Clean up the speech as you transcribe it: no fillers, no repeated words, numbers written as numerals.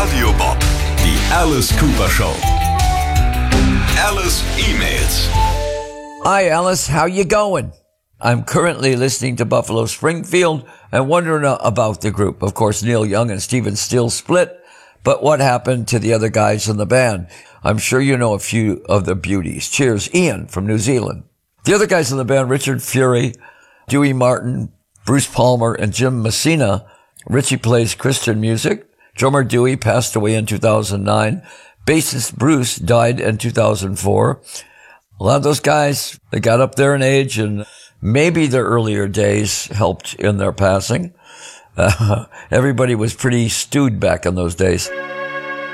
Radio Bob, die Alice Cooper Show. Alice emails. Hi, Alice. How you going? I'm currently listening to Buffalo Springfield and wondering about the group. Of course, Neil Young and Stephen Still split, but what happened to the other guys in the band? I'm sure you know a few of the beauties. Cheers, Ian from New Zealand. The other guys in the band, Richard Fury, Dewey Martin, Bruce Palmer, and Jim Messina. Richie plays Christian music. Drummer Dewey passed away in 2009. Bassist Bruce died in 2004. A lot of those guys, they got up there in age, and maybe their earlier days helped in their passing. Everybody was pretty stewed back in those days.